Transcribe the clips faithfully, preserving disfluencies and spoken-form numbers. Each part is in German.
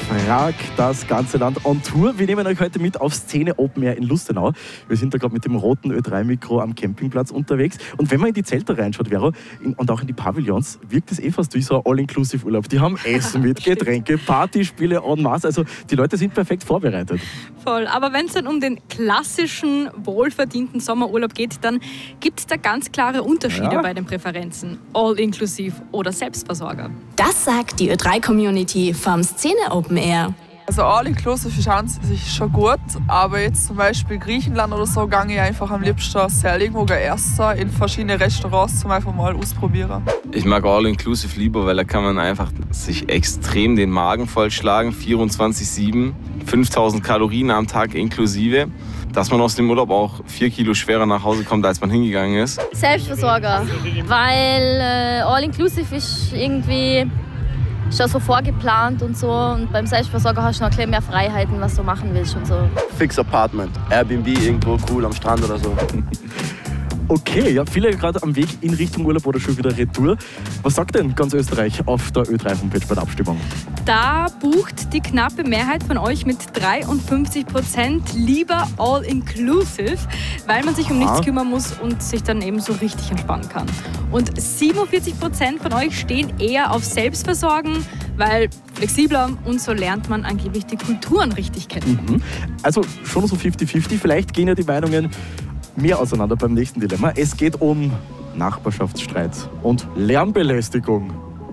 Frag das ganze Land on Tour. Wir nehmen euch heute mit auf Szene Open Air in Lustenau. Wir sind da gerade mit dem roten Ö drei Mikro am Campingplatz unterwegs. Und wenn man in die Zelte reinschaut, Vero, in, und auch in die Pavillons, wirkt es eh fast wie so ein All-Inclusive-Urlaub. Die haben Essen mit, Getränke, Partyspiele en masse. Also die Leute sind perfekt vorbereitet. Voll. Aber wenn es dann um den klassischen, wohlverdienten Sommerurlaub geht, dann gibt es da ganz klare Unterschiede ja. bei den Präferenzen. All-Inclusive oder Selbstversorger. Das sagt die Ö drei Community vom Szene Open Air. Also All-Inclusive ist an sich schon gut, aber jetzt zum Beispiel Griechenland oder so gehe ich einfach am liebsten sehr irgendwo essen, in verschiedene Restaurants zum einfach mal ausprobieren. Ich mag All-Inclusive lieber, weil da kann man einfach sich extrem den Magen vollschlagen, vierundzwanzig sieben, fünftausend Kalorien am Tag inklusive. Dass man aus dem Urlaub auch vier Kilo schwerer nach Hause kommt, als man hingegangen ist. Selbstversorger, weil äh, All-Inclusive ist irgendwie schon so vorgeplant und so. Und beim Selbstversorger hast du noch ein bisschen mehr Freiheiten, was du machen willst und so. Fix Apartment, Airbnb irgendwo cool am Strand oder so. Okay, ja, viele gerade am Weg in Richtung Urlaub oder schon wieder Retour. Was sagt denn ganz Österreich auf der Ö drei Homepage bei der Abstimmung? Da bucht die knappe Mehrheit von euch mit dreiundfünfzig Prozent lieber All-Inclusive, weil man sich um nichts kümmern muss und sich dann eben so richtig entspannen kann. Und siebenundvierzig Prozent von euch stehen eher auf Selbstversorgen, weil flexibler und so lernt man angeblich die Kulturen richtig kennen. Mhm. Also schon so fifty fifty, vielleicht gehen ja die Meinungen mehr auseinander beim nächsten Dilemma. Es geht um Nachbarschaftsstreit und Lärmbelästigung.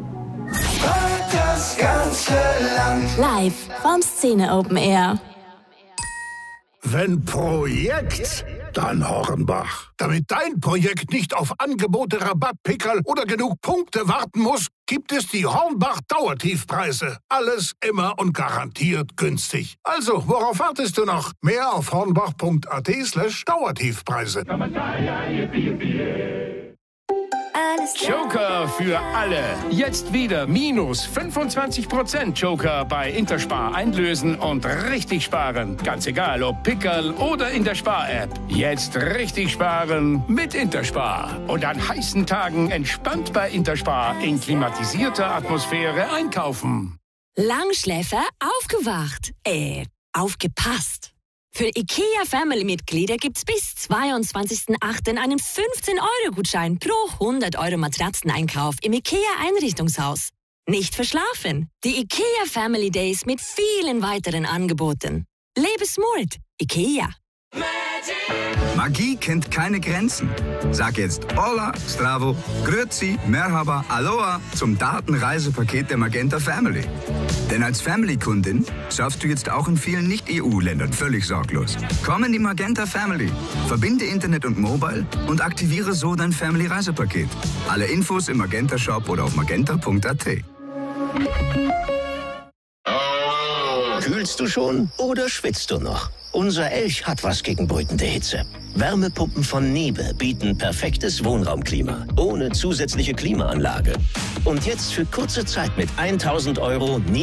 Das ganze Land. Live vom Szene Open Air. Wenn Projekt, dann Hornbach. Damit dein Projekt nicht auf Angebote, Rabattpickerl oder genug Punkte warten muss, gibt es die Hornbach Dauertiefpreise. Alles immer und garantiert günstig. Also, worauf wartest du noch? Mehr auf hornbach.at slash Dauertiefpreise. Joker für alle. Jetzt wieder minus fünfundzwanzig Prozent Joker bei Interspar einlösen und richtig sparen. Ganz egal, ob Pickerl oder in der Spar-App. Jetzt richtig sparen mit Interspar. Und an heißen Tagen entspannt bei Interspar in klimatisierter Atmosphäre einkaufen. Langschläfer aufgewacht. Äh, aufgepasst. Für IKEA-Family-Mitglieder gibt's bis zweiundzwanzigsten achten einen fünfzehn Euro Gutschein pro hundert Euro Matratzeneinkauf im IKEA-Einrichtungshaus. Nicht verschlafen. Die IKEA Family Days mit vielen weiteren Angeboten. Lebe smart. IKEA. Magie kennt keine Grenzen. Sag jetzt Hola, Stravo, Grüezi, Merhaba, Aloha zum Datenreisepaket der Magenta Family. Denn als Family-Kundin surfst du jetzt auch in vielen Nicht-E U-Ländern völlig sorglos. Komm in die Magenta Family, verbinde Internet und Mobile und aktiviere so dein Family-Reisepaket. Alle Infos im Magenta-Shop oder auf magenta punkt at. Kühlst du schon oder schwitzt du noch? Unser Elch hat was gegen brütende Hitze. Wärmepumpen von Niebe bieten perfektes Wohnraumklima, ohne zusätzliche Klimaanlage. Und jetzt für kurze Zeit mit tausend Euro